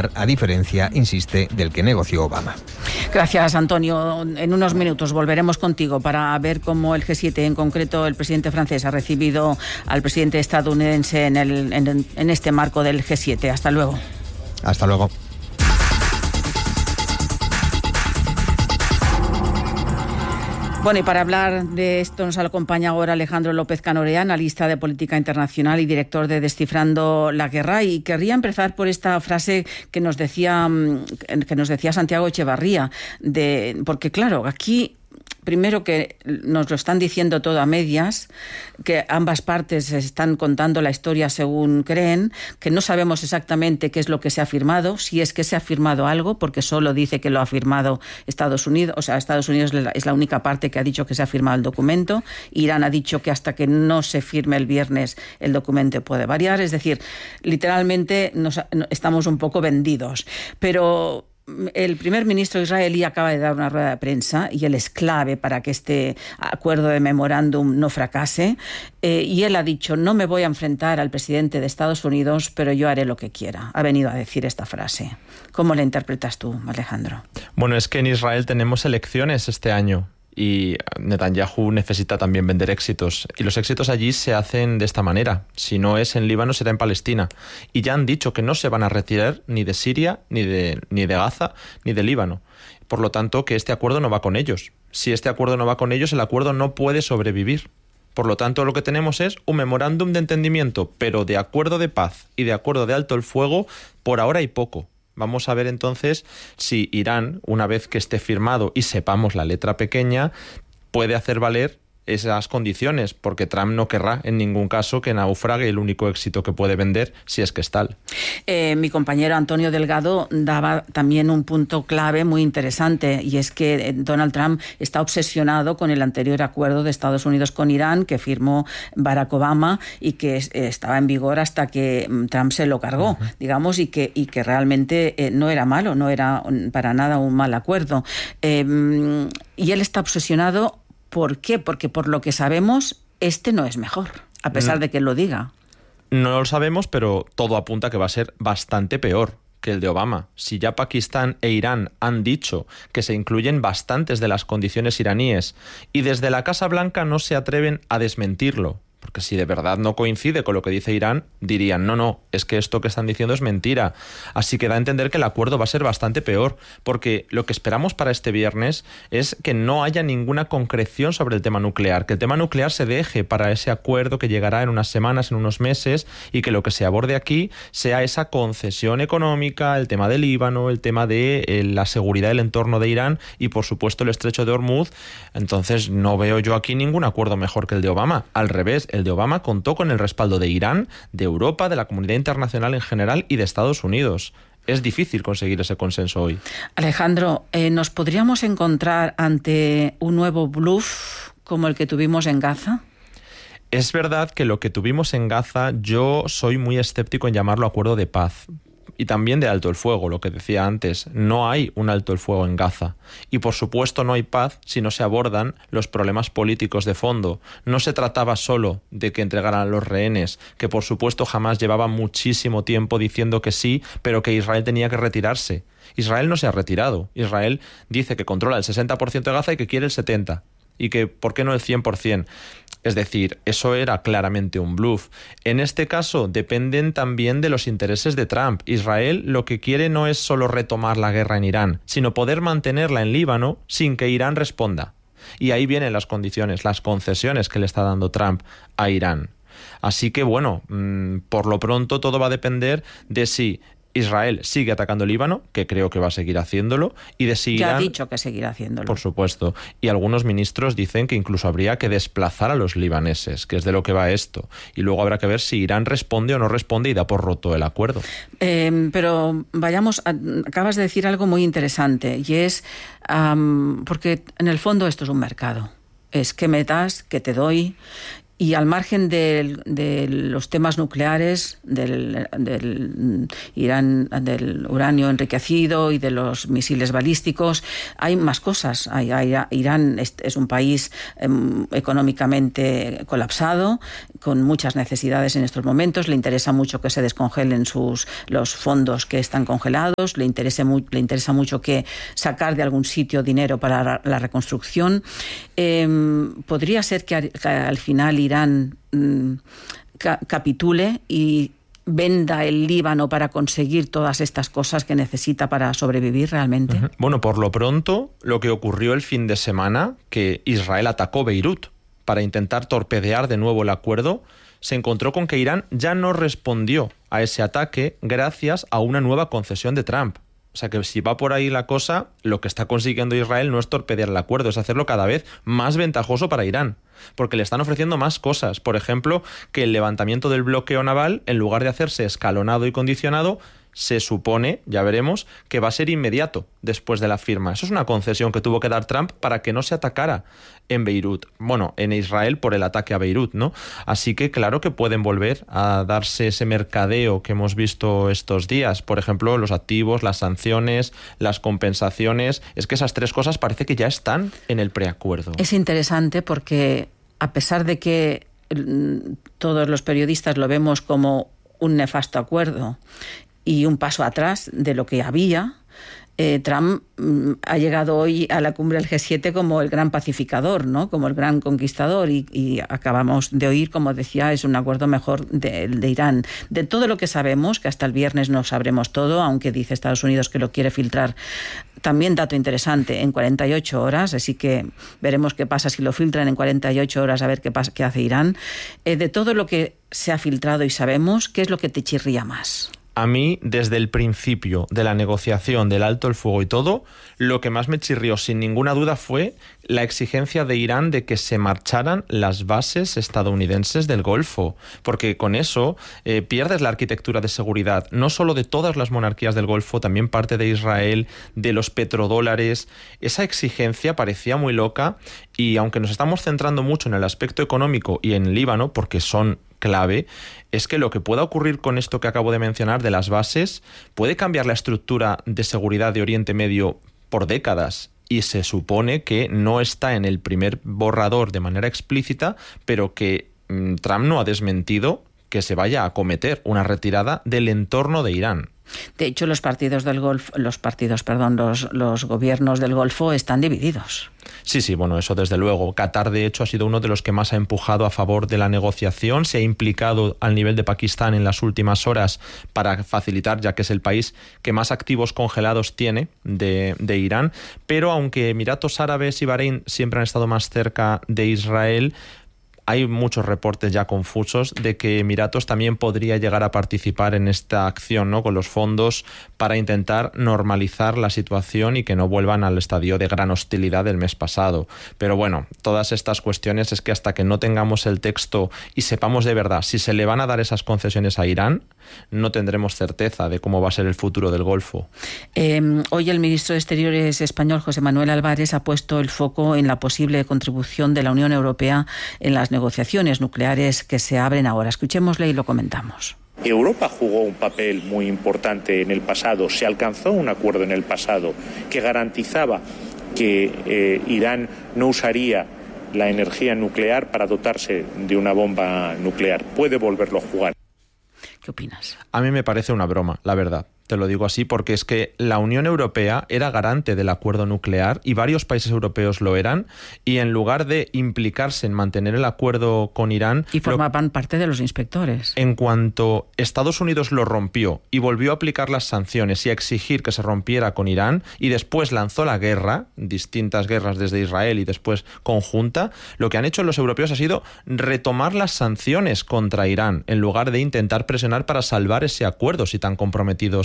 a diferencia, insiste, del que negoció Obama. Gracias, Antonio. En unos minutos volveremos contigo para ver cómo el G7, en concreto el presidente francés, ha recibido al presidente estadounidense en este marco del G7. Hasta luego. Hasta luego. Bueno, y para hablar de esto nos acompaña ahora Alejandro López Canorea, analista de política internacional y director de Descifrando la Guerra. Y querría empezar por esta frase que nos decía Santiago Echevarría, porque claro, aquí primero que nos lo están diciendo todo a medias, que ambas partes están contando la historia según creen, que no sabemos exactamente qué es lo que se ha firmado, si es que se ha firmado algo, porque solo dice que lo ha firmado Estados Unidos, o sea, Estados Unidos es la única parte que ha dicho que se ha firmado el documento. Irán ha dicho que hasta que no se firme el viernes el documento puede variar, es decir, literalmente estamos un poco vendidos. Pero el primer ministro israelí acaba de dar una rueda de prensa y él es clave para que este acuerdo de memorándum no fracase, y él ha dicho: no me voy a enfrentar al presidente de Estados Unidos, pero yo haré lo que quiera. Ha venido a decir esta frase. ¿Cómo la interpretas tú, Alejandro? Bueno, es que en Israel tenemos elecciones este año y Netanyahu necesita también vender éxitos. Y los éxitos allí se hacen de esta manera. Si no es en Líbano, será en Palestina. Y ya han dicho que no se van a retirar ni de Siria, ni de Gaza, ni de Líbano. Por lo tanto, que este acuerdo no va con ellos. Si este acuerdo no va con ellos, el acuerdo no puede sobrevivir. Por lo tanto, lo que tenemos es un memorándum de entendimiento, pero de acuerdo de paz y de acuerdo de alto el fuego, por ahora hay poco. Vamos a ver entonces si Irán, una vez que esté firmado y sepamos la letra pequeña, puede hacer valer esas condiciones, porque Trump no querrá en ningún caso que naufrague el único éxito que puede vender, si es que es tal. Mi compañero Antonio Delgado daba también un punto clave muy interesante, y es que Donald Trump está obsesionado con el anterior acuerdo de Estados Unidos con Irán que firmó Barack Obama y que estaba en vigor hasta que Trump se lo cargó, digamos, y que realmente no era malo, no era para nada un mal acuerdo. Y él está obsesionado. ¿Por qué? Porque por lo que sabemos, este no es mejor, a pesar de que él lo diga. No lo sabemos, pero todo apunta a que va a ser bastante peor que el de Obama. Si ya Pakistán e Irán han dicho que se incluyen bastantes de las condiciones iraníes y desde la Casa Blanca no se atreven a desmentirlo, porque si de verdad no coincide con lo que dice Irán, dirían, no, es que esto que están diciendo es mentira. Así que da a entender que el acuerdo va a ser bastante peor, porque lo que esperamos para este viernes es que no haya ninguna concreción sobre el tema nuclear, que el tema nuclear se deje para ese acuerdo que llegará en unas semanas, en unos meses, y que lo que se aborde aquí sea esa concesión económica, el tema del Líbano, el tema de la seguridad del entorno de Irán y, por supuesto, el estrecho de Hormuz. Entonces, no veo yo aquí ningún acuerdo mejor que el de Obama. Al revés, el de Obama contó con el respaldo de Irán, de Europa, de la comunidad internacional en general y de Estados Unidos. Es difícil conseguir ese consenso hoy. Alejandro, ¿nos podríamos encontrar ante un nuevo bluff como el que tuvimos en Gaza? Es verdad que lo que tuvimos en Gaza, yo soy muy escéptico en llamarlo acuerdo de paz. Y también de alto el fuego, lo que decía antes. No hay un alto el fuego en Gaza. Y por supuesto no hay paz si no se abordan los problemas políticos de fondo. No se trataba solo de que entregaran a los rehenes, que por supuesto Hamás llevaba muchísimo tiempo diciendo que sí, pero que Israel tenía que retirarse. Israel no se ha retirado. Israel dice que controla el 60% de Gaza y que quiere el 70%. Y que, ¿por qué no el 100%? Es decir, eso era claramente un bluff. En este caso, dependen también de los intereses de Trump. Israel lo que quiere no es solo retomar la guerra en Irán, sino poder mantenerla en Líbano sin que Irán responda. Y ahí vienen las condiciones, las concesiones que le está dando Trump a Irán. Así que, bueno, por lo pronto todo va a depender de si Israel sigue atacando Líbano, que creo que va a seguir haciéndolo, y de si Irán... Ya ha dicho que seguirá haciéndolo. Por supuesto. Y algunos ministros dicen que incluso habría que desplazar a los libaneses, que es de lo que va esto. Y luego habrá que ver si Irán responde o no responde y da por roto el acuerdo. Pero vayamos, acabas de decir algo muy interesante, y es porque en el fondo esto es un mercado. Es que me das, que te doy. Y al margen de los temas nucleares, del Irán, del uranio enriquecido y de los misiles balísticos, hay más cosas. Irán es un país económicamente colapsado, con muchas necesidades en estos momentos. Le interesa mucho que se descongelen los fondos que están congelados. Le interesa mucho que sacar de algún sitio dinero para la reconstrucción. Podría ser que al final Irán capitule y venda el Líbano para conseguir todas estas cosas que necesita para sobrevivir realmente. Bueno, por lo pronto, lo que ocurrió el fin de semana, que Israel atacó Beirut para intentar torpedear de nuevo el acuerdo, se encontró con que Irán ya no respondió a ese ataque gracias a una nueva concesión de Trump. O sea que si va por ahí la cosa, lo que está consiguiendo Israel no es torpedear el acuerdo, es hacerlo cada vez más ventajoso para Irán, porque le están ofreciendo más cosas. Por ejemplo, que el levantamiento del bloqueo naval, en lugar de hacerse escalonado y condicionado, se supone, ya veremos, que va a ser inmediato después de la firma. Eso es una concesión que tuvo que dar Trump para que no se atacara en Beirut. Bueno, en Israel por el ataque a Beirut, ¿no? Así que claro que pueden volver a darse ese mercadeo que hemos visto estos días. Por ejemplo, los activos, las sanciones, las compensaciones. Es que esas tres cosas parece que ya están en el preacuerdo. Es interesante porque a pesar de que todos los periodistas lo vemos como un nefasto acuerdo y un paso atrás de lo que había, Trump ha llegado hoy a la cumbre del G7 como el gran pacificador, ¿no? Como el gran conquistador, y acabamos de oír, como decía, es un acuerdo mejor de Irán. De todo lo que sabemos, que hasta el viernes no sabremos todo, aunque dice Estados Unidos que lo quiere filtrar, también dato interesante, en 48 horas, así que veremos qué pasa si lo filtran en 48 horas, a ver qué hace Irán. De todo lo que se ha filtrado y sabemos, ¿qué es lo que te chirría más? A mí, desde el principio de la negociación del alto el fuego y todo, lo que más me chirrió sin ninguna duda fue la exigencia de Irán de que se marcharan las bases estadounidenses del Golfo, porque con eso pierdes la arquitectura de seguridad, no solo de todas las monarquías del Golfo, también parte de Israel, de los petrodólares. Esa exigencia parecía muy loca y aunque nos estamos centrando mucho en el aspecto económico y en Líbano, porque son clave, es que lo que pueda ocurrir con esto que acabo de mencionar de las bases puede cambiar la estructura de seguridad de Oriente Medio por décadas, y se supone que no está en el primer borrador de manera explícita, pero que Trump no ha desmentido que se vaya a acometer una retirada del entorno de Irán. De hecho, los gobiernos del Golfo están divididos. Sí, bueno, eso desde luego. Qatar, de hecho, ha sido uno de los que más ha empujado a favor de la negociación. Se ha implicado al nivel de Pakistán en las últimas horas para facilitar, ya que es el país que más activos congelados tiene de Irán. Pero aunque Emiratos Árabes y Bahrein siempre han estado más cerca de Israel, hay muchos reportes ya confusos de que Emiratos también podría llegar a participar en esta acción, ¿no?, con los fondos para intentar normalizar la situación y que no vuelvan al estadio de gran hostilidad del mes pasado. Pero bueno, todas estas cuestiones es que hasta que no tengamos el texto y sepamos de verdad si se le van a dar esas concesiones a Irán, no tendremos certeza de cómo va a ser el futuro del Golfo. Hoy el ministro de Exteriores español, José Manuel Álvarez, ha puesto el foco en la posible contribución de la Unión Europea en las negociaciones nucleares que se abren ahora. Escuchémosle y lo comentamos. Europa jugó un papel muy importante en el pasado, se alcanzó un acuerdo en el pasado que garantizaba que Irán no usaría la energía nuclear para dotarse de una bomba nuclear. Puede volverlo a jugar. ¿Qué opinas? A mí me parece una broma, la verdad. Te lo digo así porque es que la Unión Europea era garante del acuerdo nuclear y varios países europeos lo eran, y en lugar de implicarse en mantener el acuerdo con Irán... Y formaban parte de los inspectores. En cuanto Estados Unidos lo rompió y volvió a aplicar las sanciones y a exigir que se rompiera con Irán, y después lanzó la guerra, distintas guerras desde Israel y después conjunta, lo que han hecho los europeos ha sido retomar las sanciones contra Irán en lugar de intentar presionar para salvar ese acuerdo si tan comprometidos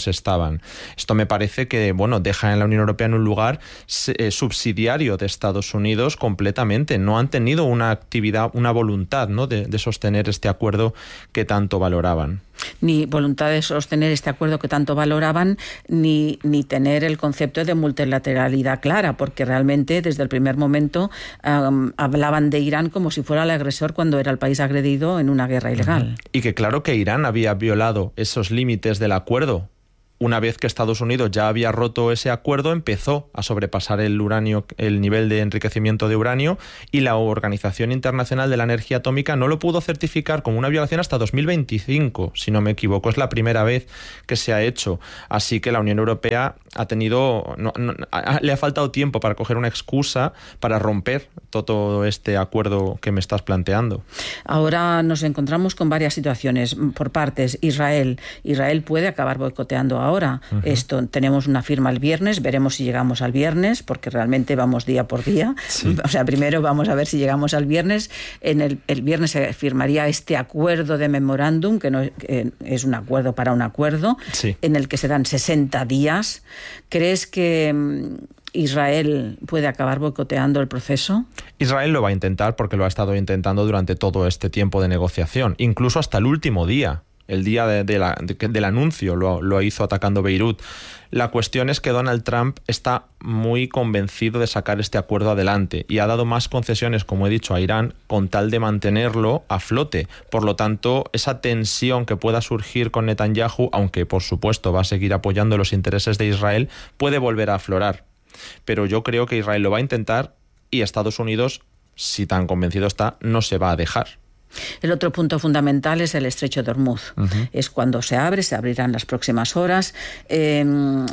estaban. Esto me parece que, deja en la Unión Europea en un lugar subsidiario de Estados Unidos completamente. No han tenido una actividad, una voluntad, ¿no?, de sostener este acuerdo que tanto valoraban. Ni voluntad de sostener este acuerdo que tanto valoraban, ni tener el concepto de multilateralidad clara, porque realmente desde el primer momento hablaban de Irán como si fuera el agresor cuando era el país agredido en una guerra ilegal. Y que claro que Irán había violado esos límites del acuerdo. Una vez que Estados Unidos ya había roto ese acuerdo, empezó a sobrepasar el nivel de enriquecimiento de uranio, y la Organización Internacional de la Energía Atómica no lo pudo certificar como una violación hasta 2025, si no me equivoco. Es la primera vez que se ha hecho. Así que la Unión Europea ha tenido... le ha faltado tiempo para coger una excusa para romper todo este acuerdo que me estás planteando. Ahora nos encontramos con varias situaciones por partes. Israel puede acabar boicoteando ahora. Esto, tenemos una firma el viernes, veremos si llegamos al viernes, porque realmente vamos día por día. Sí. O sea, primero vamos a ver si llegamos al viernes. El viernes se firmaría este acuerdo de memorándum, que es un acuerdo para un acuerdo, sí, en el que se dan 60 días. ¿Crees que Israel puede acabar boicoteando el proceso? Israel lo va a intentar, porque lo ha estado intentando durante todo este tiempo de negociación, incluso hasta el último día. El día del anuncio lo hizo atacando Beirut. La cuestión es que Donald Trump está muy convencido de sacar este acuerdo adelante y ha dado más concesiones, como he dicho, a Irán con tal de mantenerlo a flote. Por lo tanto, esa tensión que pueda surgir con Netanyahu, aunque por supuesto va a seguir apoyando los intereses de Israel, puede volver a aflorar. Pero yo creo que Israel lo va a intentar, y Estados Unidos, si tan convencido está, no se va a dejar. El otro punto fundamental es el estrecho de Hormuz. Es cuando se abrirán las próximas horas. De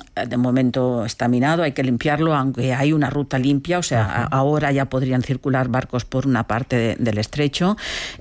momento está minado, hay que limpiarlo, aunque hay una ruta limpia, o sea, ahora ya podrían circular barcos por una parte del estrecho.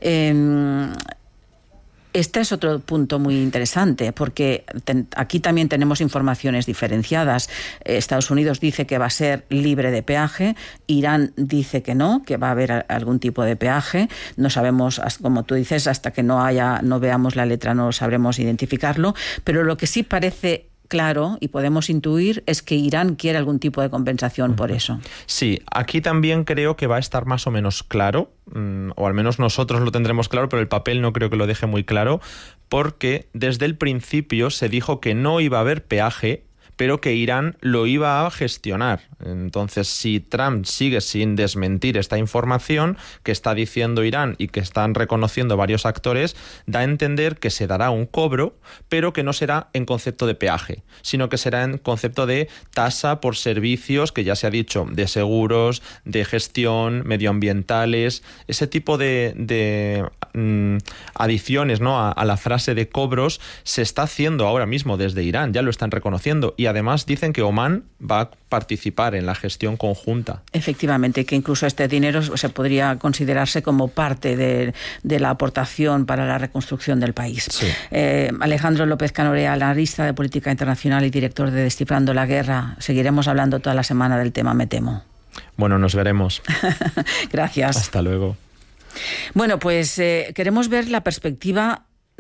Este es otro punto muy interesante, porque aquí también tenemos informaciones diferenciadas. Estados Unidos dice que va a ser libre de peaje, Irán dice que no, que va a haber algún tipo de peaje. No sabemos, como tú dices, hasta que no veamos la letra no sabremos identificarlo, pero lo que sí parece claro y podemos intuir es que Irán quiere algún tipo de compensación por eso. Sí, aquí también creo que va a estar más o menos claro, o al menos nosotros lo tendremos claro, pero el papel no creo que lo deje muy claro, porque desde el principio se dijo que no iba a haber peaje, pero que Irán lo iba a gestionar. Entonces, si Trump sigue sin desmentir esta información que está diciendo Irán y que están reconociendo varios actores, da a entender que se dará un cobro, pero que no será en concepto de peaje, sino que será en concepto de tasa por servicios, que ya se ha dicho, de seguros, de gestión, medioambientales, ese tipo de adiciones, ¿no?, a la frase de cobros se está haciendo ahora mismo desde Irán, ya lo están reconociendo, y además dicen que Omán va a participar en la gestión conjunta. Efectivamente, que incluso este dinero se podría considerarse como parte de la aportación para la reconstrucción del país. Sí. Alejandro López Canorea, analista de política internacional y director de Descifrando la Guerra. Seguiremos hablando toda la semana del tema, me temo. Bueno, nos veremos. Gracias. Hasta luego. Bueno, pues queremos ver la perspectiva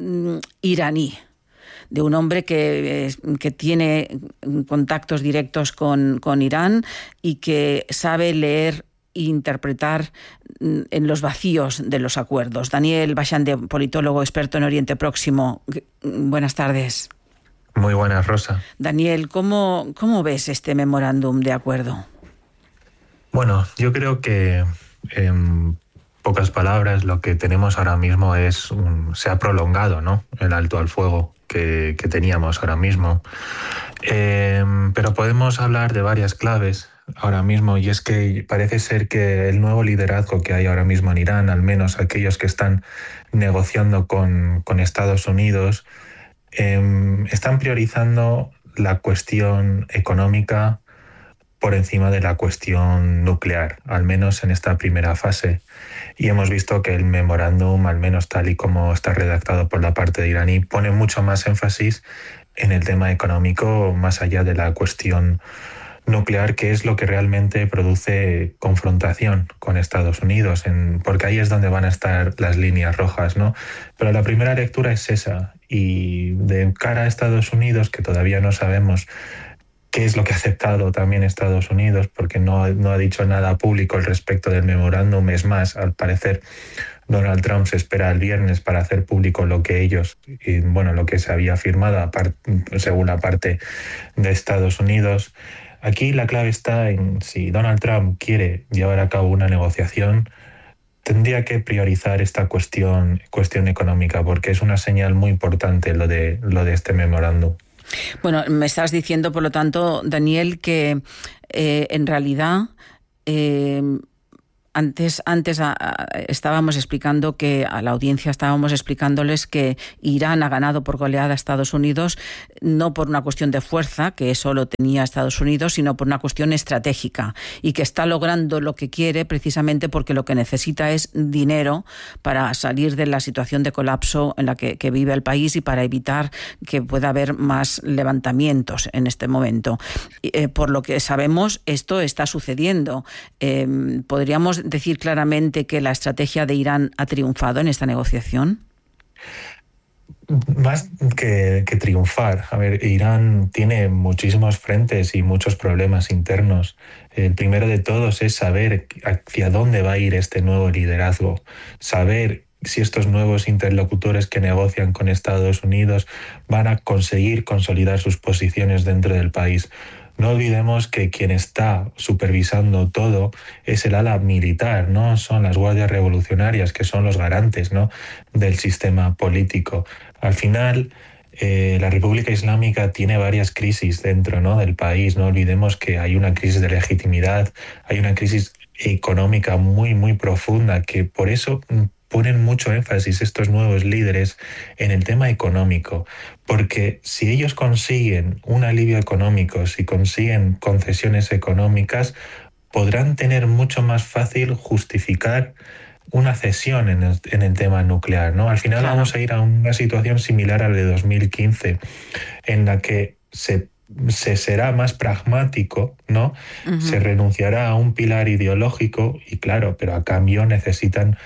iraní, de un hombre que tiene contactos directos con Irán y que sabe leer e interpretar en los vacíos de los acuerdos. Daniel Bachande, politólogo experto en Oriente Próximo. Buenas tardes. Muy buenas, Rosa. Daniel, ¿cómo ves este memorándum de acuerdo? Bueno, yo creo que en pocas palabras lo que tenemos ahora mismo se ha prolongado, ¿no?, el alto al fuego que teníamos ahora mismo. Pero podemos hablar de varias claves ahora mismo, y es que parece ser que el nuevo liderazgo que hay ahora mismo en Irán, al menos aquellos que están negociando con Estados Unidos, están priorizando la cuestión económica por encima de la cuestión nuclear, al menos en esta primera fase. Y hemos visto que el memorándum, al menos tal y como está redactado por la parte iraní, pone mucho más énfasis en el tema económico, más allá de la cuestión nuclear, que es lo que realmente produce confrontación con Estados Unidos, porque ahí es donde van a estar las líneas rojas, ¿no? Pero la primera lectura es esa, y de cara a Estados Unidos, que todavía no sabemos qué es lo que ha aceptado también Estados Unidos, porque no ha dicho nada público al respecto del memorándum. Es más, al parecer Donald Trump se espera el viernes para hacer público lo que lo que se había firmado según la parte de Estados Unidos. Aquí la clave está en si Donald Trump quiere llevar a cabo una negociación, tendría que priorizar esta cuestión económica, porque es una señal muy importante lo de este memorándum. Bueno, me estás diciendo, por lo tanto, Daniel, que en realidad antes estábamos explicando que a la audiencia estábamos explicándoles que Irán ha ganado por goleada a Estados Unidos, no por una cuestión de fuerza, que eso lo tenía Estados Unidos, sino por una cuestión estratégica, y que está logrando lo que quiere precisamente porque lo que necesita es dinero para salir de la situación de colapso en la que vive el país y para evitar que pueda haber más levantamientos en este momento. Por lo que sabemos, esto está sucediendo. ¿Podríamos decir claramente que la estrategia de Irán ha triunfado en esta negociación? Más que triunfar. A ver, Irán tiene muchísimos frentes y muchos problemas internos. El primero de todos es saber hacia dónde va a ir este nuevo liderazgo, saber si estos nuevos interlocutores que negocian con Estados Unidos van a conseguir consolidar sus posiciones dentro del país. No olvidemos que quien está supervisando todo es el ala militar, ¿no? Son las guardias revolucionarias, que son los garantes, ¿no?, del sistema político. Al final, la República Islámica tiene varias crisis dentro, ¿no?, del país. No olvidemos que hay una crisis de legitimidad, hay una crisis económica muy, muy profunda, que por eso ponen mucho énfasis estos nuevos líderes en el tema económico, porque si ellos consiguen un alivio económico, si consiguen concesiones económicas, podrán tener mucho más fácil justificar una cesión en el tema nuclear, ¿no? Al final vamos a ir a una situación similar a la de 2015, en la que se será más pragmático, ¿no? Uh-huh. Se renunciará a un pilar ideológico y claro, pero a cambio necesitan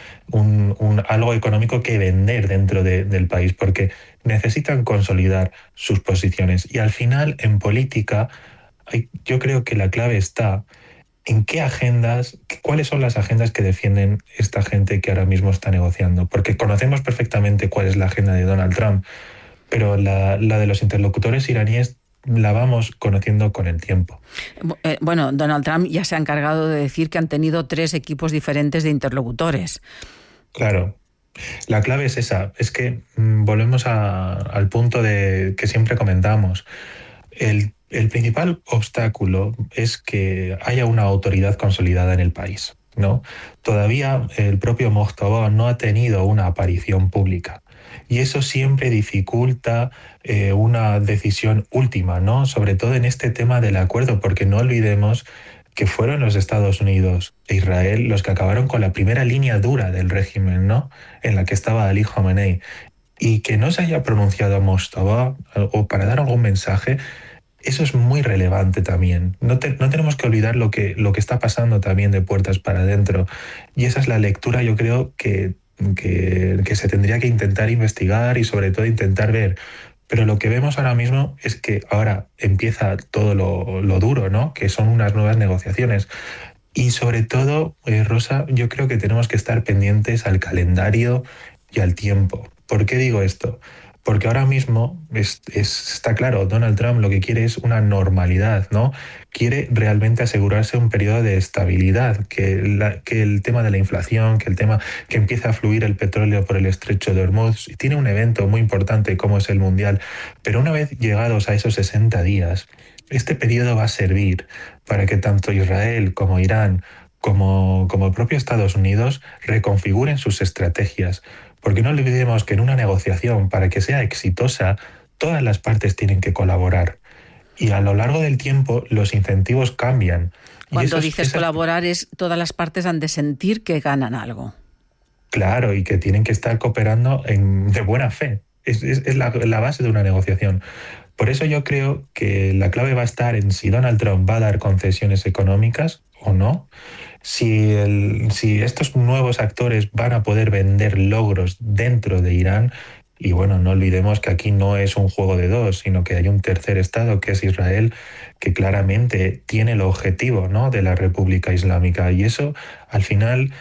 algo económico que vender dentro del país, porque necesitan consolidar sus posiciones. Y al final, en política, yo creo que la clave está en cuáles son las agendas que defienden esta gente que ahora mismo está negociando, porque conocemos perfectamente cuál es la agenda de Donald Trump, pero la de los interlocutores iraníes la vamos conociendo con el tiempo. Bueno, Donald Trump ya se ha encargado de decir que han tenido 3 equipos diferentes de interlocutores. Claro. La clave es esa, es que volvemos al punto de que siempre comentamos. El principal obstáculo es que haya una autoridad consolidada en el país, ¿no? Todavía el propio Mojtaba no ha tenido una aparición pública. Y eso siempre dificulta una decisión última, ¿no? Sobre todo en este tema del acuerdo, porque no olvidemos que fueron los Estados Unidos e Israel los que acabaron con la primera línea dura del régimen, ¿no?, en la que estaba Ali Khamenei. Y que no se haya pronunciado Mojtaba o para dar algún mensaje, eso es muy relevante también. No tenemos que olvidar lo que está pasando también de puertas para adentro. Y esa es la lectura, yo creo, que se tendría que intentar investigar y sobre todo intentar ver. Pero lo que vemos ahora mismo es que ahora empieza todo lo duro, ¿no?, que son unas nuevas negociaciones. Y sobre todo, Rosa, yo creo que tenemos que estar pendientes al calendario y al tiempo. ¿Por qué digo esto? Porque ahora mismo está claro, Donald Trump lo que quiere es una normalidad, ¿no? Quiere realmente asegurarse un periodo de estabilidad, que el tema de la inflación, que empiece a fluir el petróleo por el estrecho de Hormuz. Tiene un evento muy importante como es el Mundial, pero una vez llegados a esos 60 días, este periodo va a servir para que tanto Israel como Irán, como el propio Estados Unidos, reconfiguren sus estrategias. Porque no olvidemos que en una negociación, para que sea exitosa, todas las partes tienen que colaborar. Y a lo largo del tiempo, los incentivos cambian. Cuando dices colaborar, todas las partes han de sentir que ganan algo. Claro, y que tienen que estar cooperando de buena fe. Es la base de una negociación. Por eso yo creo que la clave va a estar en si Donald Trump va a dar concesiones económicas o no, si estos nuevos actores van a poder vender logros dentro de Irán. Y bueno, no olvidemos que aquí no es un juego de dos, sino que hay un tercer estado, que es Israel, que claramente tiene el objetivo, ¿no?, de la República Islámica. Y eso, al final,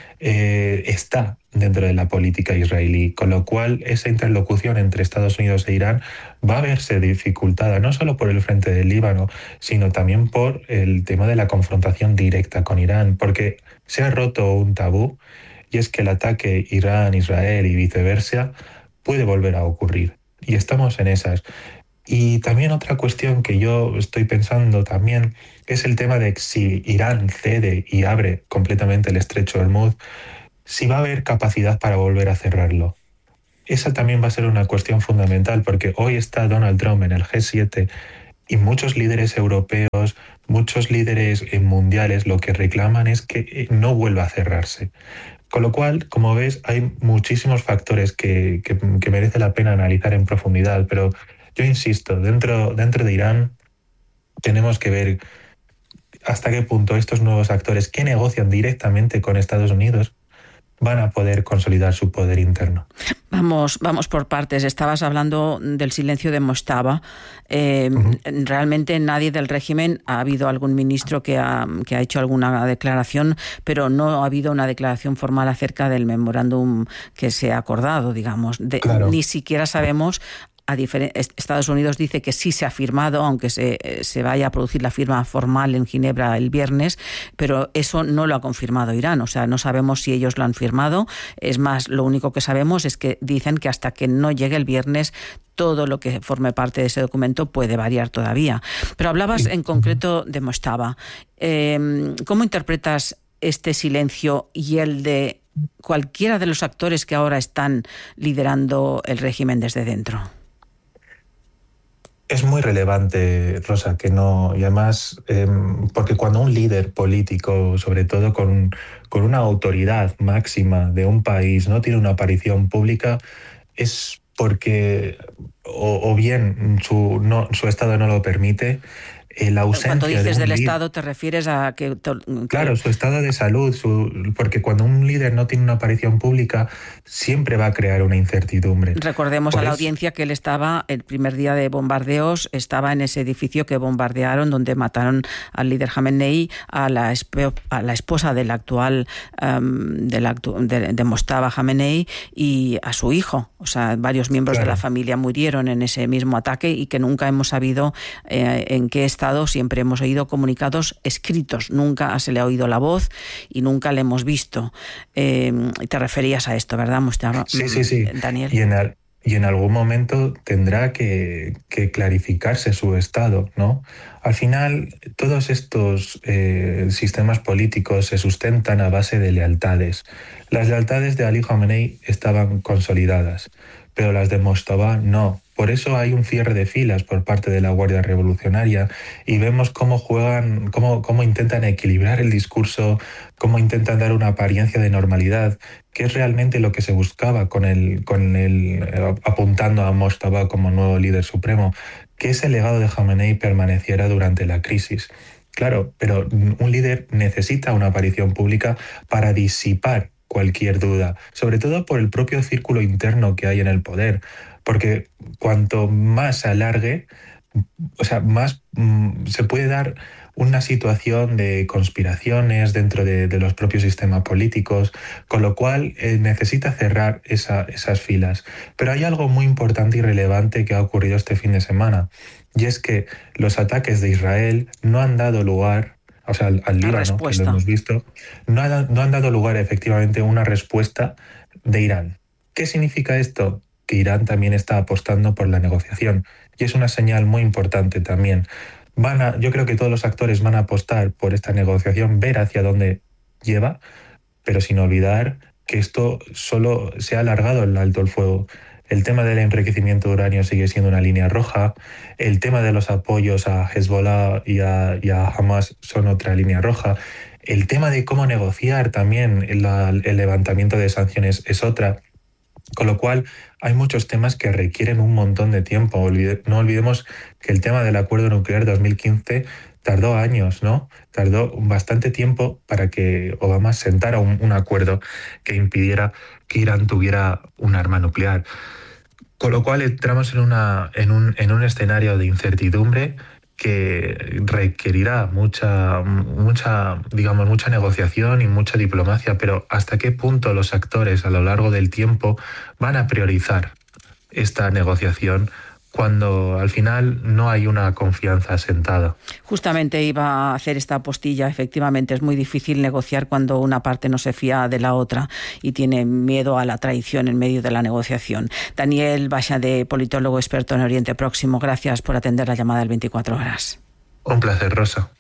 está dentro de la política israelí. Con lo cual, esa interlocución entre Estados Unidos e Irán va a verse dificultada, no solo por el frente del Líbano, sino también por el tema de la confrontación directa con Irán, porque se ha roto un tabú, y es que el ataque Irán-Israel y viceversa puede volver a ocurrir, y estamos en esas. Y también otra cuestión que yo estoy pensando también es el tema de si Irán cede y abre completamente el estrecho de Hormuz, si va a haber capacidad para volver a cerrarlo. Esa también va a ser una cuestión fundamental, porque hoy está Donald Trump en el G7 y muchos líderes europeos, muchos líderes mundiales lo que reclaman es que no vuelva a cerrarse. Con lo cual, como ves, hay muchísimos factores que merece la pena analizar en profundidad, pero yo insisto, dentro de Irán tenemos que ver hasta qué punto estos nuevos actores que negocian directamente con Estados Unidos van a poder consolidar su poder interno. Vamos por partes. Estabas hablando del silencio de Mojtaba. Realmente nadie del régimen, ha habido algún ministro que ha hecho alguna declaración, pero no ha habido una declaración formal acerca del memorándum que se ha acordado, digamos. Claro. Ni siquiera sabemos. Estados Unidos dice que sí se ha firmado, aunque se vaya a producir la firma formal en Ginebra el viernes, pero eso no lo ha confirmado Irán. O sea, no sabemos si ellos lo han firmado. Es más, lo único que sabemos es que dicen que hasta que no llegue el viernes todo lo que forme parte de ese documento puede variar todavía. Pero hablabas en concreto de Mojtaba. ¿Cómo interpretas este silencio y el de cualquiera de los actores que ahora están liderando el régimen desde dentro? Es muy relevante, Rosa, que no, y además, porque cuando un líder político, sobre todo con una autoridad máxima de un país, no tiene una aparición pública, es porque o bien su estado no lo permite. La ausencia cuando dices de del Estado te refieres a que... Claro, su estado de salud, porque cuando un líder no tiene una aparición pública siempre va a crear una incertidumbre. Recordemos a la audiencia que él estaba, el primer día de bombardeos, estaba en ese edificio que bombardearon, donde mataron al líder Jamenei, a la esposa del actual de Mojtaba Jamenei y a su hijo. O sea, varios miembros de la familia murieron en ese mismo ataque y que nunca hemos sabido en qué estado. Siempre hemos oído comunicados escritos, nunca se le ha oído la voz y nunca le hemos visto. Te referías a esto, ¿verdad, Mojtaba? Sí. Daniel. Y en algún momento tendrá que clarificarse su estado, ¿no? Al final, todos estos sistemas políticos se sustentan a base de lealtades. Las lealtades de Ali Khamenei estaban consolidadas, pero las de Mojtaba no. Por eso hay un cierre de filas por parte de la Guardia Revolucionaria y vemos cómo juegan, cómo intentan equilibrar el discurso, cómo intentan dar una apariencia de normalidad, que es realmente lo que se buscaba con el apuntando a Mojtaba como nuevo líder supremo, que ese legado de Khamenei permaneciera durante la crisis. Claro, pero un líder necesita una aparición pública para disipar cualquier duda, sobre todo por el propio círculo interno que hay en el poder. Porque cuanto más se alargue, o sea, más se puede dar una situación de conspiraciones dentro de los propios sistemas políticos, con lo cual necesita cerrar esas filas. Pero hay algo muy importante y relevante que ha ocurrido este fin de semana, y es que los ataques de Israel no han dado lugar, o sea, al Líbano, que lo hemos visto, no han dado lugar efectivamente a una respuesta de Irán. ¿Qué significa esto? Que Irán también está apostando por la negociación, y es una señal muy importante también. Yo creo que todos los actores van a apostar por esta negociación, ver hacia dónde lleva, pero sin olvidar que esto solo se ha alargado el alto el fuego. El tema del enriquecimiento de uranio sigue siendo una línea roja, el tema de los apoyos a Hezbollah y a Hamas son otra línea roja, el tema de cómo negociar también el levantamiento de sanciones es otra. Con lo cual, hay muchos temas que requieren un montón de tiempo. No olvidemos que el tema del acuerdo nuclear 2015 tardó años, ¿no? Tardó bastante tiempo para que Obama sentara un acuerdo que impidiera que Irán tuviera un arma nuclear. Con lo cual entramos en un escenario de incertidumbre que requerirá mucha negociación y mucha diplomacia, pero ¿hasta qué punto los actores a lo largo del tiempo van a priorizar esta negociación cuando al final no hay una confianza asentada? Justamente iba a hacer esta postilla. Efectivamente, es muy difícil negociar cuando una parte no se fía de la otra y tiene miedo a la traición en medio de la negociación. Daniel Baixade, politólogo experto en Oriente Próximo, gracias por atender la llamada del 24 horas. Un placer, Rosa.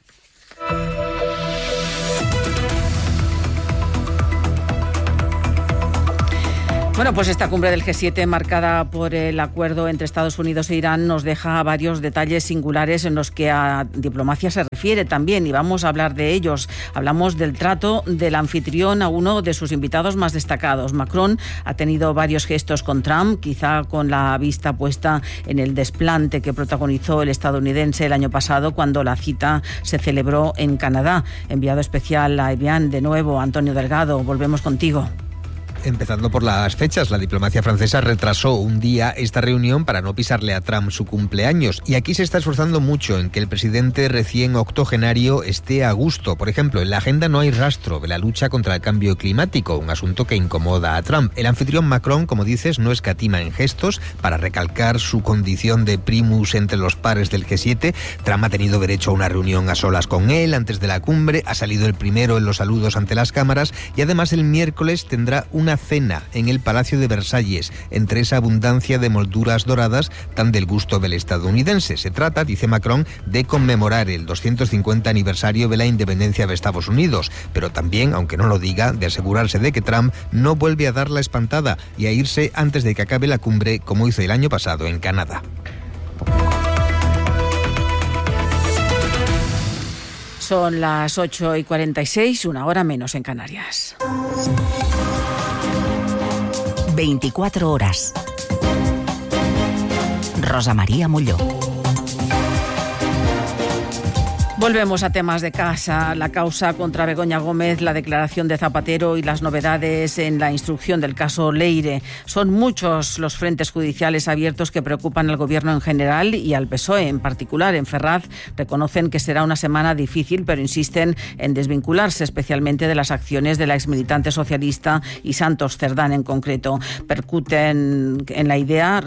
Bueno, pues esta cumbre del G7, marcada por el acuerdo entre Estados Unidos e Irán, nos deja varios detalles singulares en los que a diplomacia se refiere también, y vamos a hablar de ellos. Hablamos del trato del anfitrión a uno de sus invitados más destacados. Macron ha tenido varios gestos con Trump, quizá con la vista puesta en el desplante que protagonizó el estadounidense el año pasado cuando la cita se celebró en Canadá. Enviado especial a Evian, de nuevo, Antonio Delgado, volvemos contigo. Empezando por las fechas, la diplomacia francesa retrasó un día esta reunión para no pisarle a Trump su cumpleaños, y aquí se está esforzando mucho en que el presidente recién octogenario esté a gusto. Por ejemplo, en la agenda no hay rastro de la lucha contra el cambio climático, un asunto que incomoda a Trump. El anfitrión Macron, como dices, no escatima en gestos para recalcar su condición de primus entre los pares del G7. Trump ha tenido derecho a una reunión a solas con él antes de la cumbre, ha salido el primero en los saludos ante las cámaras, y además el miércoles tendrá una cena en el Palacio de Versalles, entre esa abundancia de molduras doradas tan del gusto del estadounidense. Se trata, dice Macron, de conmemorar el 250 aniversario de la independencia de Estados Unidos, pero también, aunque no lo diga, de asegurarse de que Trump no vuelve a dar la espantada y a irse antes de que acabe la cumbre, como hizo el año pasado en Canadá. Son las 8:46, una hora menos en Canarias. 24 horas. Rosa María Molló. Volvemos a temas de casa, la causa contra Begoña Gómez, la declaración de Zapatero y las novedades en la instrucción del caso Leire. Son muchos los frentes judiciales abiertos que preocupan al Gobierno en general y al PSOE en particular. En Ferraz reconocen que será una semana difícil, pero insisten en desvincularse especialmente de las acciones de la exmilitante socialista y Santos Cerdán en concreto. Percuten en la idea,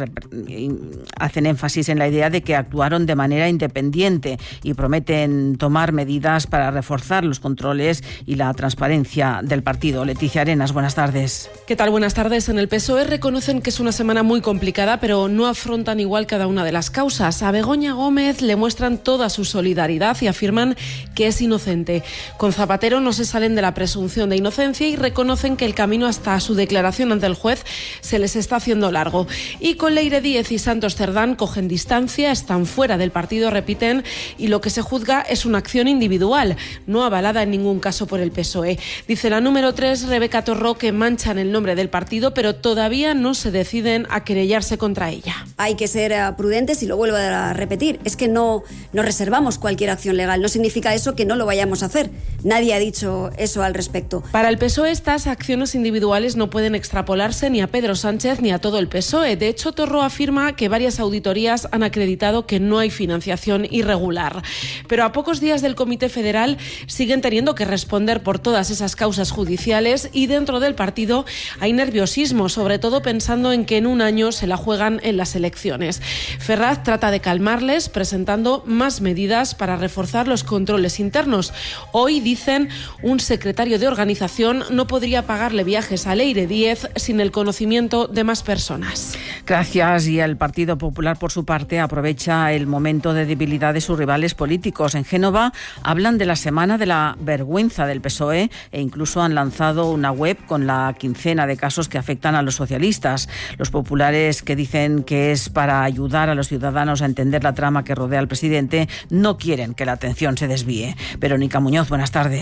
hacen énfasis en la idea de que actuaron de manera independiente y prometen tomar medidas para reforzar los controles y la transparencia del partido. Leticia Arenas, buenas tardes. ¿Qué tal? Buenas tardes. En el PSOE reconocen que es una semana muy complicada, pero no afrontan igual cada una de las causas. A Begoña Gómez le muestran toda su solidaridad y afirman que es inocente. Con Zapatero no se salen de la presunción de inocencia y reconocen que el camino hasta su declaración ante el juez se les está haciendo largo. Y con Leire Díez y Santos Cerdán cogen distancia, están fuera del partido, repiten, y lo que se juzga es una acción individual, no avalada en ningún caso por el PSOE. Dice la número 3, Rebeca Torró, que manchan el nombre del partido, pero todavía no se deciden a querellarse contra ella. Hay que ser prudentes y lo vuelvo a repetir. Es que no reservamos cualquier acción legal. No significa eso que no lo vayamos a hacer. Nadie ha dicho eso al respecto. Para el PSOE, estas acciones individuales no pueden extrapolarse ni a Pedro Sánchez ni a todo el PSOE. De hecho, Torró afirma que varias auditorías han acreditado que no hay financiación irregular. Pero a pocos días del Comité Federal siguen teniendo que responder por todas esas causas judiciales y dentro del partido hay nerviosismo, sobre todo pensando en que en un año se la juegan en las elecciones. Ferraz trata de calmarles presentando más medidas para reforzar los controles internos. Hoy, dicen, un secretario de organización no podría pagarle viajes a Leire Díez sin el conocimiento de más personas. Gracias. Y el Partido Popular, por su parte, aprovecha el momento de debilidad de sus rivales políticos. En Génova hablan de la semana de la vergüenza del PSOE e incluso han lanzado una web con la quincena de casos que afectan a los socialistas. Los populares, que dicen que es para ayudar a los ciudadanos a entender la trama que rodea al presidente, no quieren que la atención se desvíe. Verónica Muñoz, buenas tardes.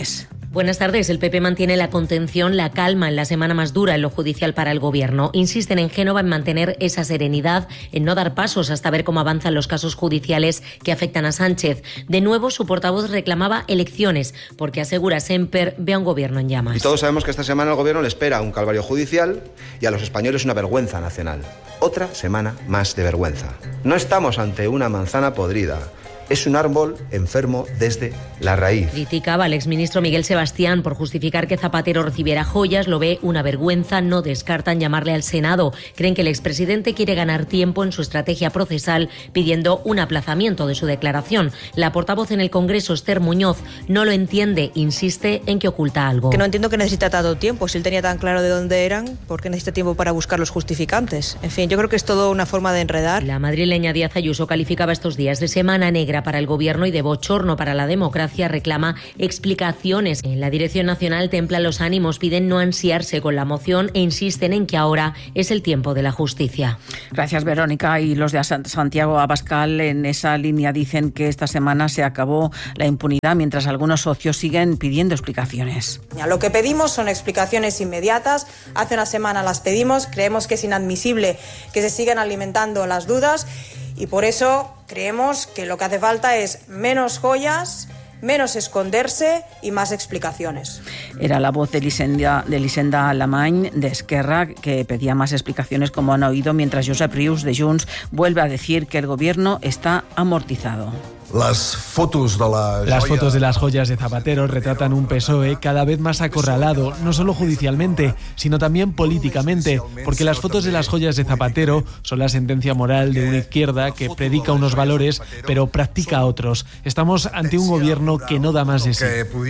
Buenas tardes. El PP mantiene la contención, la calma en la semana más dura en lo judicial para el Gobierno. Insisten en Génova en mantener esa serenidad, en no dar pasos hasta ver cómo avanzan los casos judiciales que afectan a Sánchez. De nuevo, su portavoz reclamaba elecciones, porque asegura Semper ve a un Gobierno en llamas. Y todos sabemos que esta semana al Gobierno le espera un calvario judicial y a los españoles una vergüenza nacional. Otra semana más de vergüenza. No estamos ante una manzana podrida. Es un árbol enfermo desde la raíz. Criticaba al exministro Miguel Sebastián por justificar que Zapatero recibiera joyas, lo ve una vergüenza, no descartan llamarle al Senado. Creen que el expresidente quiere ganar tiempo en su estrategia procesal pidiendo un aplazamiento de su declaración. La portavoz en el Congreso, Esther Muñoz, no lo entiende, insiste en que oculta algo. Que no entiendo que necesita tanto tiempo, si él tenía tan claro de dónde eran, ¿por qué necesita tiempo para buscar los justificantes? En fin, yo creo que es todo una forma de enredar. La madrileña Díaz Ayuso calificaba estos días de semana negra para el Gobierno y de bochorno para la democracia. Reclama explicaciones. En la Dirección Nacional templan los ánimos, piden no ansiarse con la moción e insisten en que ahora es el tiempo de la justicia. Gracias, Verónica. Y los de Santiago Abascal en esa línea dicen que esta semana se acabó la impunidad, mientras algunos socios siguen pidiendo explicaciones. Lo que pedimos son explicaciones inmediatas. Hace una semana las pedimos. Creemos que es inadmisible que se sigan alimentando las dudas y por eso creemos que lo que hace falta es menos joyas, menos esconderse y más explicaciones. Era la voz de Elisenda Alamany, de Esquerra, que pedía más explicaciones, como han oído, mientras Josep Rius, de Junts, vuelve a decir que el Gobierno está amortizado. Las fotos de las joyas de Zapatero retratan un PSOE cada vez más acorralado, no solo judicialmente, sino también políticamente, porque las fotos de las joyas de Zapatero son la sentencia moral de una izquierda que predica unos valores, pero practica otros. Estamos ante un gobierno que no da más de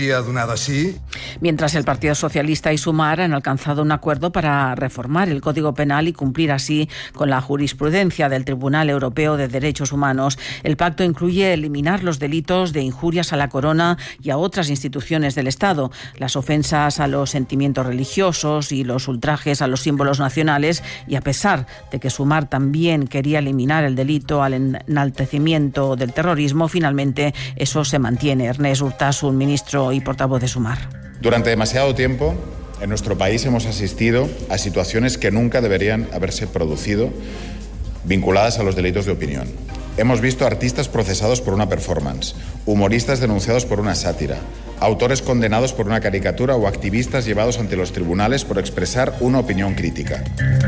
sí. Mientras el Partido Socialista y Sumar han alcanzado un acuerdo para reformar el Código Penal y cumplir así con la jurisprudencia del Tribunal Europeo de Derechos Humanos. El pacto incluye eliminar los delitos de injurias a la corona y a otras instituciones del Estado, las ofensas a los sentimientos religiosos y los ultrajes a los símbolos nacionales, y a pesar de que Sumar también quería eliminar el delito al enaltecimiento del terrorismo, finalmente eso se mantiene. Ernest Urtasun, ministro y portavoz de Sumar. Durante demasiado tiempo en nuestro país hemos asistido a situaciones que nunca deberían haberse producido vinculadas a los delitos de opinión. Hemos visto artistas procesados por una performance, humoristas denunciados por una sátira, autores condenados por una caricatura o activistas llevados ante los tribunales por expresar una opinión crítica.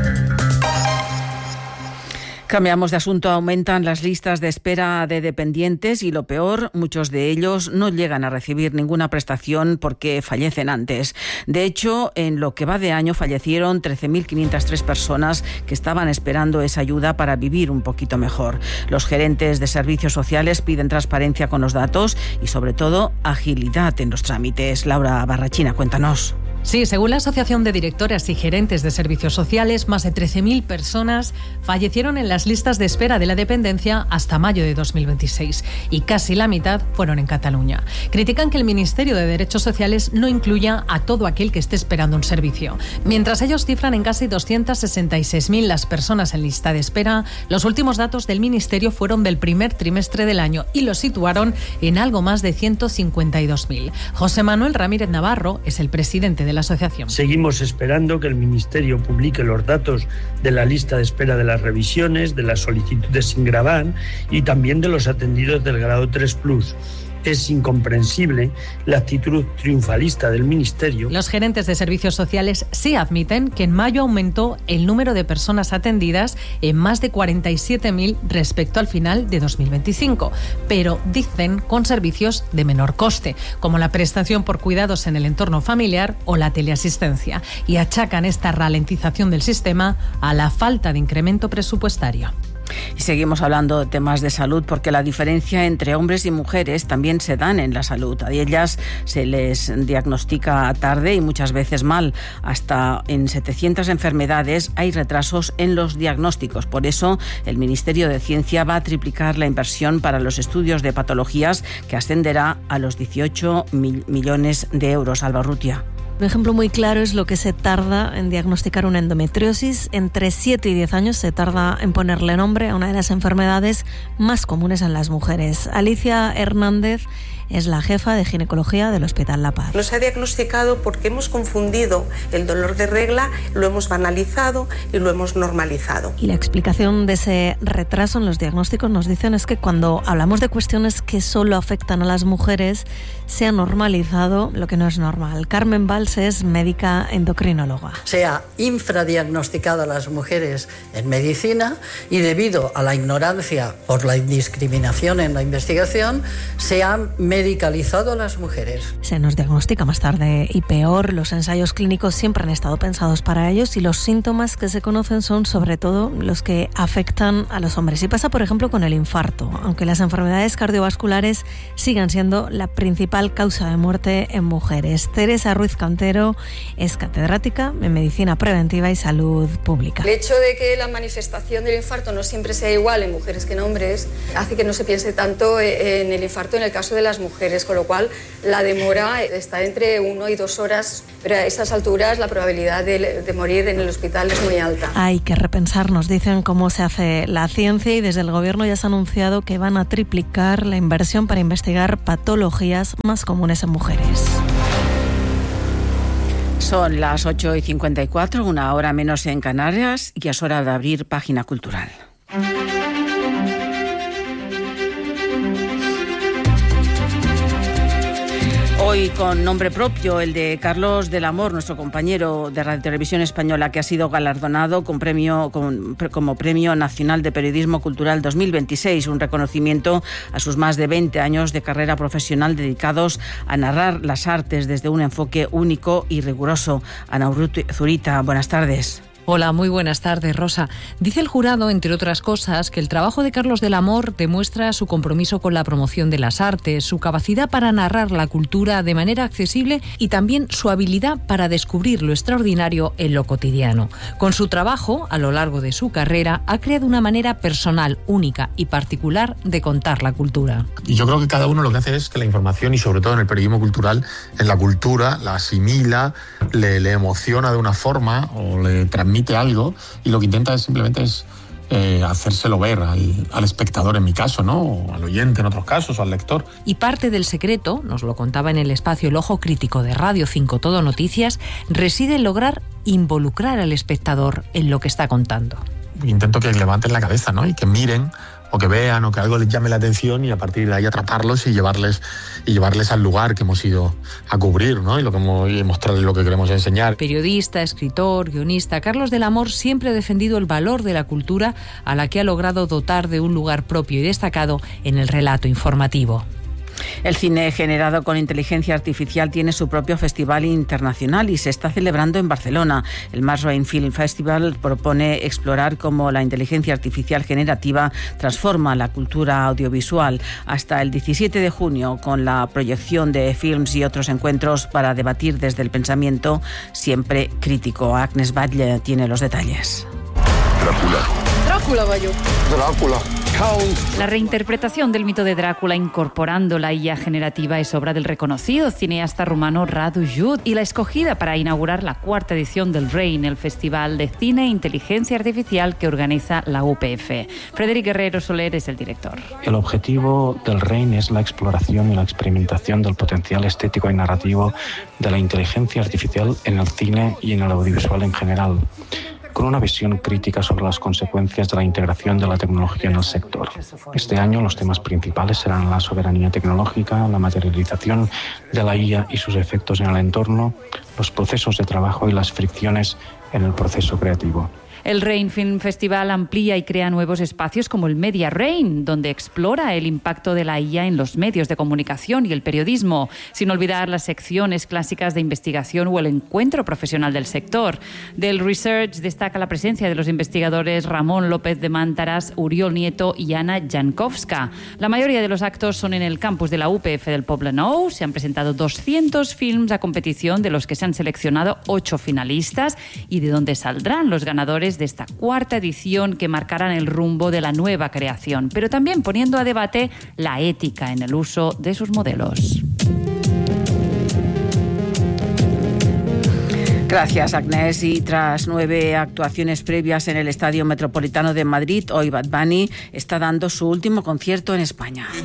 Cambiamos de asunto. Aumentan las listas de espera de dependientes y, lo peor, muchos de ellos no llegan a recibir ninguna prestación porque fallecen antes. De hecho, en lo que va de año fallecieron 13.503 personas que estaban esperando esa ayuda para vivir un poquito mejor. Los gerentes de servicios sociales piden transparencia con los datos y, sobre todo, agilidad en los trámites. Laura Barrachina, cuéntanos. Sí, según la Asociación de Directoras y Gerentes de Servicios Sociales, más de 13.000 personas fallecieron en las listas de espera de la dependencia hasta mayo de 2026 y casi la mitad fueron en Cataluña. Critican que el Ministerio de Derechos Sociales no incluya a todo aquel que esté esperando un servicio. Mientras ellos cifran en casi 266.000 las personas en lista de espera, los últimos datos del Ministerio fueron del primer trimestre del año y los situaron en algo más de 152.000. José Manuel Ramírez Navarro es el presidente de la asociación. Seguimos esperando que el Ministerio publique los datos de la lista de espera de las revisiones, de las solicitudes sin gravar y también de los atendidos del grado 3+. Es incomprensible la actitud triunfalista del Ministerio. Los gerentes de servicios sociales sí admiten que en mayo aumentó el número de personas atendidas en más de 47.000 respecto al final de 2025, pero dicen con servicios de menor coste, como la prestación por cuidados en el entorno familiar o la teleasistencia, y achacan esta ralentización del sistema a la falta de incremento presupuestario. Y seguimos hablando de temas de salud, porque la diferencia entre hombres y mujeres también se dan en la salud. A ellas se les diagnostica tarde y muchas veces mal. Hasta en 700 enfermedades hay retrasos en los diagnósticos. Por eso el Ministerio de Ciencia va a triplicar la inversión para los estudios de patologías, que ascenderá a los 18 millones de euros. Alba Urrutia. Un ejemplo muy claro es lo que se tarda en diagnosticar una endometriosis. Entre 7 y 10 años se tarda en ponerle nombre a una de las enfermedades más comunes en las mujeres. Alicia Hernández es la jefa de ginecología del Hospital La Paz. No se ha diagnosticado porque hemos confundido el dolor de regla, lo hemos banalizado y lo hemos normalizado. Y la explicación de ese retraso en los diagnósticos, nos dicen, es que cuando hablamos de cuestiones que solo afectan a las mujeres, se ha normalizado lo que no es normal. Carmen Valls es médica endocrinóloga. Se ha infradiagnosticado a las mujeres en medicina y debido a la ignorancia por la indiscriminación en la investigación, se han medicalizado a las mujeres. Se nos diagnostica más tarde y peor. Los ensayos clínicos siempre han estado pensados para ellos y los síntomas que se conocen son sobre todo los que afectan a los hombres. Y pasa, por ejemplo, con el infarto. Aunque las enfermedades cardiovasculares sigan siendo la principal causa de muerte en mujeres. Teresa Ruiz Cantero es catedrática en Medicina Preventiva y Salud Pública. El hecho de que la manifestación del infarto no siempre sea igual en mujeres que en hombres hace que no se piense tanto en el infarto en el caso de las mujeres, con lo cual la demora está entre 1 y 2 horas, pero a esas alturas la probabilidad de morir en el hospital es muy alta. Hay que repensar, nos dicen, cómo se hace la ciencia, y desde el Gobierno ya se ha anunciado que van a triplicar la inversión para investigar patologías más comunes en mujeres. Son las 8:54, 1 hora menos en Canarias, y es hora de abrir página cultural. Hoy con nombre propio, el de Carlos del Amor, nuestro compañero de Radio Televisión Española, que ha sido galardonado como Premio Nacional de Periodismo Cultural 2026, un reconocimiento a sus más de 20 años de carrera profesional dedicados a narrar las artes desde un enfoque único y riguroso. Ana Zurita, buenas tardes. Hola, muy buenas tardes, Rosa. Dice el jurado, entre otras cosas, que el trabajo de Carlos del Amor demuestra su compromiso con la promoción de las artes, su capacidad para narrar la cultura de manera accesible y también su habilidad para descubrir lo extraordinario en lo cotidiano. Con su trabajo, a lo largo de su carrera, ha creado una manera personal, única y particular de contar la cultura. Y yo creo que cada uno lo que hace es que la información, y sobre todo en el periodismo cultural, en la cultura, la asimila, le emociona de una forma o le transmite algo, y lo que intenta es simplemente hacérselo ver al espectador, en mi caso, ¿no? O al oyente en otros casos, o al lector. Y parte del secreto, nos lo contaba en el espacio El Ojo Crítico de Radio 5 Todo Noticias, reside en lograr involucrar al espectador en lo que está contando. Intento que levanten la cabeza, ¿no? Y que miren, o que vean, o que algo les llame la atención, y a partir de ahí atraparlos y llevarles al lugar que hemos ido a cubrir, ¿no? Y mostrarles lo que queremos enseñar. Periodista, escritor, guionista, Carlos del Amor siempre ha defendido el valor de la cultura, a la que ha logrado dotar de un lugar propio y destacado en el relato informativo. El cine generado con inteligencia artificial tiene su propio festival internacional y se está celebrando en Barcelona. El Mas Rain Film Festival propone explorar cómo la inteligencia artificial generativa transforma la cultura audiovisual. Hasta el 17 de junio, con la proyección de films y otros encuentros para debatir desde el pensamiento siempre crítico. Agnes Batlle tiene los detalles. Drácula, Bayo. Drácula. La reinterpretación del mito de Drácula incorporando la IA generativa es obra del reconocido cineasta rumano Radu Jude y la escogida para inaugurar la 4ª edición del RAIN, el Festival de Cine e Inteligencia Artificial que organiza la UPF. Frederic Guerrero Soler es el director. El objetivo del RAIN es la exploración y la experimentación del potencial estético y narrativo de la inteligencia artificial en el cine y en el audiovisual en general, con una visión crítica sobre las consecuencias de la integración de la tecnología en el sector. Este año los temas principales serán la soberanía tecnológica, la materialización de la IA y sus efectos en el entorno, los procesos de trabajo y las fricciones en el proceso creativo. El RAIN Film Festival amplía y crea nuevos espacios como el Media RAIN, donde explora el impacto de la IA en los medios de comunicación y el periodismo, sin olvidar las secciones clásicas de investigación o el encuentro profesional del sector. Del Research destaca la presencia de los investigadores Ramón López de Mántaras, Uriol Nieto y Anna Jankowska. La mayoría de los actos son en el campus de la UPF del Poblenou. Se han presentado 200 films a competición, de los que se han seleccionado 8 finalistas y de donde saldrán los ganadores de esta 4ª edición, que marcarán el rumbo de la nueva creación, pero también poniendo a debate la ética en el uso de sus modelos. Gracias, Agnès. Y tras 9 actuaciones previas en el Estadio Metropolitano de Madrid, hoy Bad Bunny está dando su último concierto en España.